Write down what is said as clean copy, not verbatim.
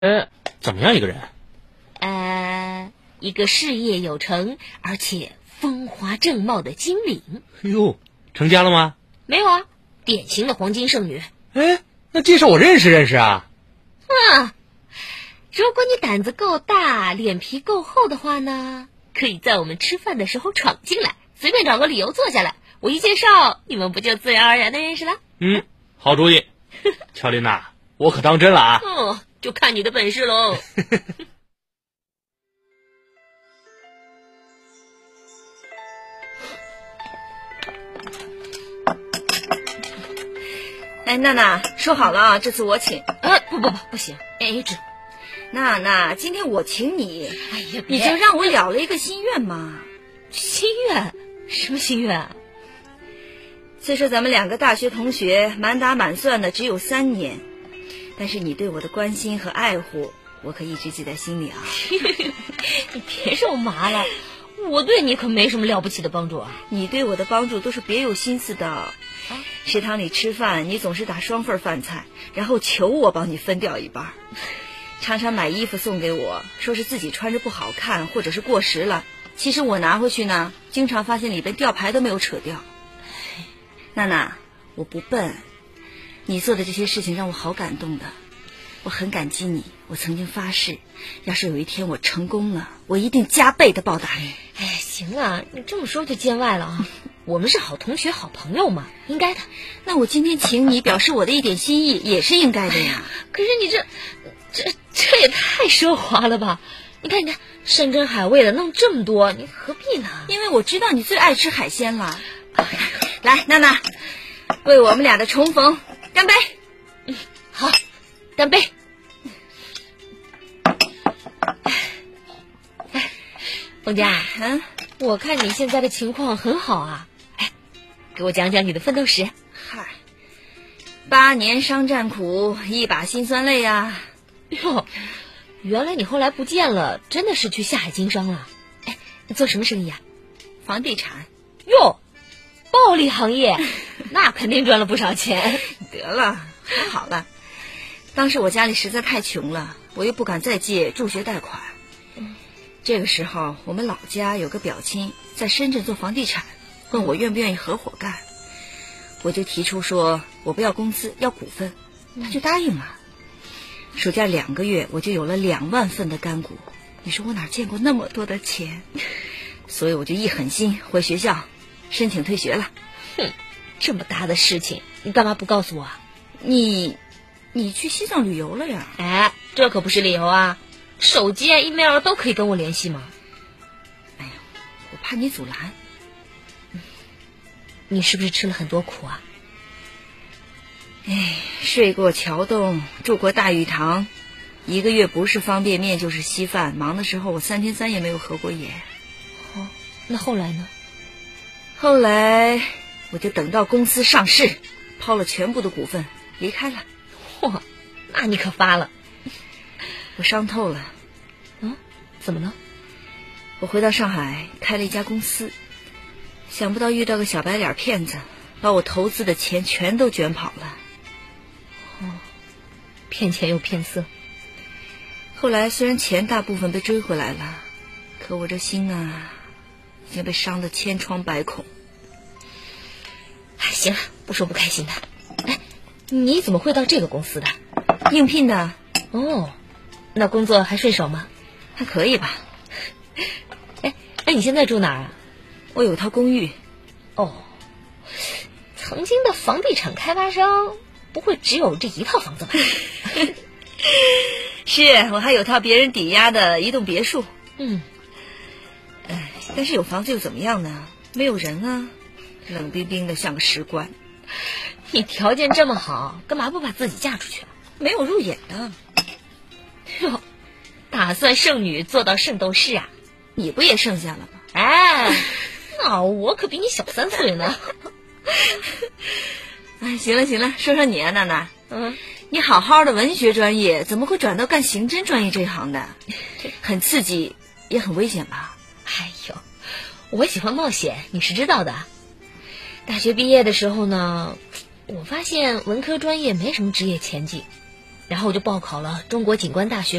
怎么样一个人？ 一个事业有成而且风华正茂的精灵。 哟，成家了吗？ 没有啊，典型的黄金剩女。 那介绍我认识认识啊。 如果你胆子够大，脸皮够厚的话呢，可以在我们吃饭的时候闯进来，随便找个理由坐下来，我一介绍，你们不就自然而然的认识了？ 好主意。乔琳娜，我可当真了啊。 就看你的本事喽。 娜娜，说好了啊，这次我请。 不行，AA制。 娜，今天我请你。 哎呀， 你就让我了了一个心愿嘛。 心愿？什么心愿啊？ 虽说咱们2个大学同学满打满算的只有3年，但是你对我的关心和爱护，我可一直记在心里啊。 你别肉麻了，我对你可没什么了不起的帮助啊。 你对我的帮助都是别有心思的。食堂里吃饭，你总是打双份饭菜，然后求我帮你分掉一半。常常买衣服送给我，说是自己穿着不好看或者是过时了，其实我拿回去呢，经常发现里边吊牌都没有扯掉。娜，我不笨，你做的这些事情让我好感动的，我很感激你。我曾经发誓，要是有一天我成功了，我一定加倍的报答你。 行啊，你这么说就见外了啊。我们是好同学好朋友嘛，应该的。 那我今天请你表示我的一点心意也是应该的呀。 可是你这也太奢华了吧。你看山珍海味的弄这么多，你何必呢？ 因为我知道你最爱吃海鲜了。来，娜，为我们俩的重逢干杯。 好，干杯。冯佳，我看你现在的情况很好啊，给我讲讲你的奋斗史。 8年商战苦，一把辛酸泪啊。 哟，原来你后来不见了，真的是去下海经商了。你做什么生意啊？ 房地产。 哟，暴利行业，那肯定赚了不少钱。 得了，还好了。当时我家里实在太穷了，我又不敢再借助学贷款。这个时候，我们老家有个表亲在深圳做房地产，问我愿不愿意合伙干。我就提出说我不要工资，要股份，他就答应了。暑假2个月，我就有了2万份的干股。你说我哪见过那么多的钱？所以我就一狠心回学校申请退学了。 这么大的事情，你干嘛不告诉我啊？ 你去西藏旅游了呀？ 这可不是理由啊。手机email 都可以跟我联系吗？ 我怕你阻拦。 你是不是吃了很多苦啊？ 睡过桥洞，住过大浴堂，1个月不是方便面就是稀饭，忙的时候我3天3夜没有合过眼。 那后来呢？ 后来我就等到公司上市，抛了全部的股份离开了。 那你可发了。 我伤透了。 怎么了？ 我回到上海开了一家公司，想不到遇到个小白脸骗子，把我投资的钱全都卷跑了。 骗钱又骗色。 后来虽然钱大部分被追回来了，可我这心啊，已经被伤得千疮百孔。 行了，不说不开心的。你怎么会到这个公司的？ 应聘的。 那工作还顺手吗？ 还可以吧。 那你现在住哪儿啊？ 我有套公寓。 曾经的房地产开发商不会只有这一套房子吧？ 是，我还有套别人抵押的一栋别墅。但是有房子又怎么样呢？没有人啊，冷冰冰的像个石棺。 你条件这么好，干嘛不把自己嫁出去啊？ 没有入眼的。 打算剩女做到圣斗士啊？ 你不也剩下了吗？ 那我可比你小3岁呢。 行了，说说你啊，娜娜。你好好的文学专业，怎么会转到干刑侦专业这一行的？很刺激，也很危险吧？ 我喜欢冒险，你是知道的。大学毕业的时候呢，我发现文科专业没什么职业前景， 然后我就报考了中国警官大学